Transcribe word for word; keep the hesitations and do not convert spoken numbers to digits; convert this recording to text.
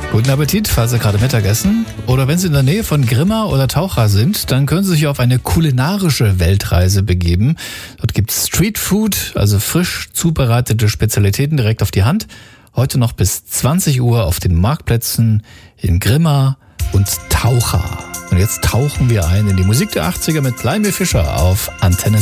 Guten Appetit, falls Sie gerade Mittagessen. Oder wenn Sie in der Nähe von Grimma oder Taucha sind, dann können Sie sich auf eine kulinarische Weltreise begeben. Dort gibt es Streetfood, also frisch zubereitete Spezialitäten direkt auf die Hand. Heute noch bis zwanzig Uhr auf den Marktplätzen in Grimma und Taucha. Und jetzt tauchen wir ein in die Musik der achtziger mit Leimir Fischer auf Antenne